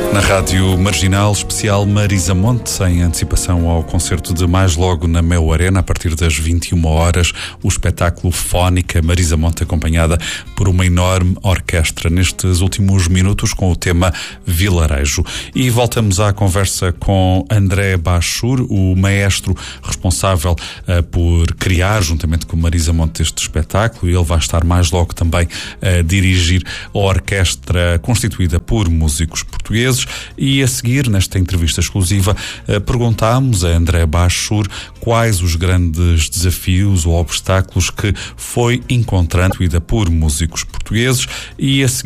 Na Rádio Marginal, especial Marisa Monte, em antecipação ao concerto de mais logo na Mel Arena, a partir das 21 horas, o espetáculo Fónica Marisa Monte, acompanhada por uma enorme orquestra, nestes últimos minutos com o tema Vilarejo. E voltamos à conversa com André Bachur, o maestro responsável por criar, juntamente com Marisa Monte, este espetáculo, e ele vai estar mais logo também a dirigir a orquestra constituída por músicos portugueses. E a seguir, nesta entrevista exclusiva, perguntámos a André Bachur quais os grandes desafios ou obstáculos que foi encontrando por músicos portugueses, e a seguir